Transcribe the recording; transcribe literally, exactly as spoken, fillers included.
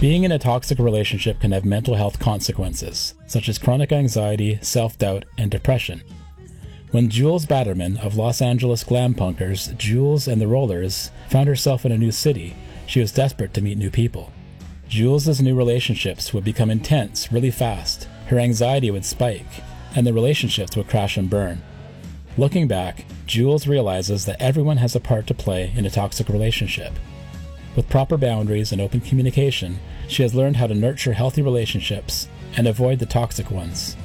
Being in a toxic relationship can have mental health consequences, such as chronic anxiety, self-doubt, and depression. When Jules Batterman of Los Angeles glam punkers Jules and the Rollers found herself in a new city, she was desperate to meet new people. Jules' new relationships would become intense really fast, her anxiety would spike, and the relationships would crash and burn. Looking back, Jules realizes that everyone has a part to play in a toxic relationship. With proper boundaries and open communication, she has learned how to nurture healthy relationships and avoid the toxic ones.